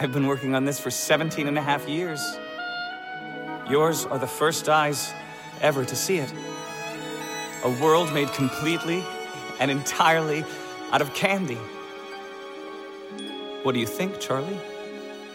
I've been working on this for 17 and a half years. Yours are the first eyes ever to see it. A world made completely and entirely out of candy. What do you think, Charlie?